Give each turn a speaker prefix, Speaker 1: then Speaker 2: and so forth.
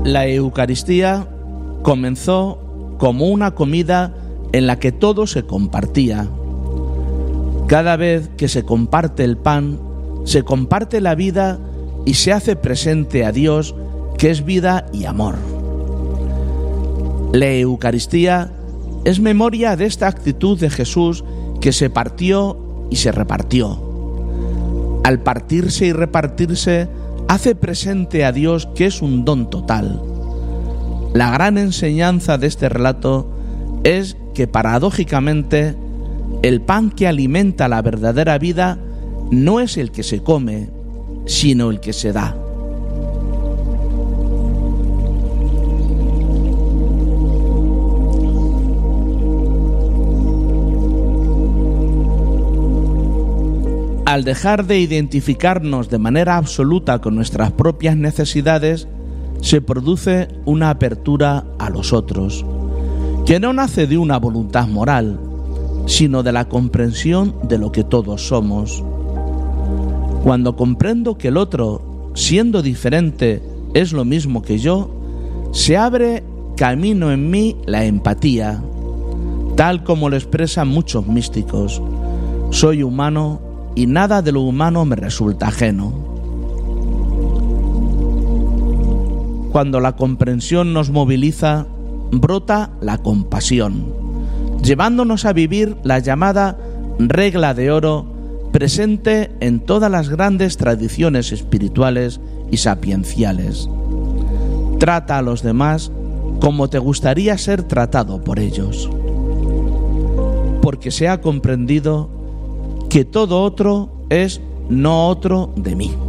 Speaker 1: La Eucaristía comenzó como una comida en la que todo se compartía. Cada vez que se comparte el pan, se comparte la vida y se hace presente a Dios, que es vida y amor. La Eucaristía es memoria de esta actitud de Jesús que se partió y se repartió. Al partirse y repartirse, hace presente a Dios, que es un don total. La gran enseñanza de este relato es que paradójicamente el pan que alimenta la verdadera vida no es el que se come, sino el que se da. Al dejar de identificarnos de manera absoluta con nuestras propias necesidades, se produce una apertura a los otros, que no nace de una voluntad moral, sino de la comprensión de lo que todos somos. Cuando comprendo que el otro, siendo diferente, es lo mismo que yo, se abre camino en mí la empatía, tal como lo expresan muchos místicos. Soy humano y nada de lo humano me resulta ajeno. Cuando la comprensión nos moviliza, brota la compasión, llevándonos a vivir la llamada regla de oro presente en todas las grandes tradiciones espirituales y sapienciales. Trata a los demás como te gustaría ser tratado por ellos, porque se ha comprendido que todo otro es no otro de mí.